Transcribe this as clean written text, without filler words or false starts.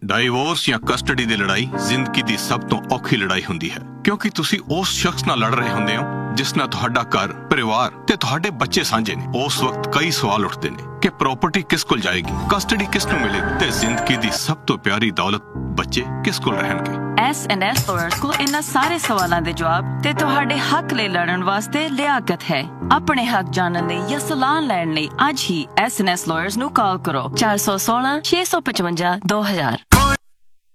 Divorce ਜਾਂ custody ਦੀ ਲੜਾਈ ਜ਼ਿੰਦਗੀ ਦੀ ਸਭ ਤੋਂ ਔਖੀ ਲੜਾਈ ਹੁੰਦੀ ਹੈ, ਕਿਉਂਕਿ ਤੁਸੀਂ ਉਸ ਸ਼ਖਸ ਨਾਲ ਲੜ ਰਹੇ ਹੁੰਦੇ ਹੋ ਜਿਸ ਨਾਲ ਤੁਹਾਡਾ ਘਰ, ਪਰਿਵਾਰ ਤੇ ਤੁਹਾਡੇ ਬੱਚੇ ਸਾਂਝੇ ਨੇ। ਉਸ ਵਕਤ ਕਈ ਸਵਾਲ ਉੱਠਦੇ ਨੇ ਕਿ ਪ੍ਰਾਪਰਟੀ ਕਿਸ ਕੋਲ ਜਾਏਗੀ, ਕਸਟਡੀ ਕਿਸ ਨੂੰ ਮਿਲੇਗੀ ਤੇ ਜ਼ਿੰਦਗੀ ਦੀ ਸਭ ਤੋਂ ਪਿਆਰੀ ਦੌਲਤ ਬੱਚੇ ਕਿਸ ਕੋਲ ਰਹਿਣਗੇ। S&S ਲਾਇਰਸ ਕੋਲ ਇਹਨਾਂ ਸਾਰੇ ਸਵਾਲਾਂ ਦੇ ਜਵਾਬ ਤੇ ਤੁਹਾਡੇ ਹੱਕ ਲਈ ਲੜਨ ਵਾਸਤੇ ਲਿਆਕਤ ਹੈ। ਆਪਣੇ ਹੱਕ ਜਾਣਨ ਲਈ ਜਾਂ ਸਲਾਹ ਲੈਣ ਲਈ ਅੱਜ ਹੀ S&S ਲਾਇਰਸ ਨੂੰ ਕਾਲ ਕਰੋ 416 655 2000।